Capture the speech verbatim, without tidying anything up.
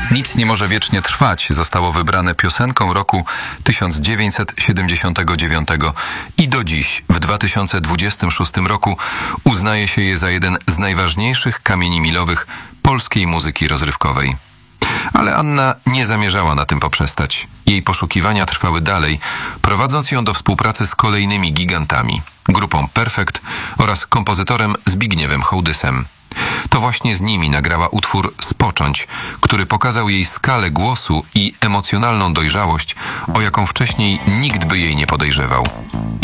Nic nie może wiecznie trwać zostało wybrane piosenką roku tysiąc dziewięćset siedemdziesiątego dziewiątego i do dziś, w dwa tysiące dwudziestym szóstym roku, uznaje się je za jeden z najważniejszych kamieni milowych polskiej muzyki rozrywkowej. Ale Anna nie zamierzała na tym poprzestać. Jej poszukiwania trwały dalej, prowadząc ją do współpracy z kolejnymi gigantami, grupą Perfekt oraz kompozytorem Zbigniewem Hołdysem. To właśnie z nimi nagrała utwór Spocząć, który pokazał jej skalę głosu i emocjonalną dojrzałość, o jaką wcześniej nikt by jej nie podejrzewał.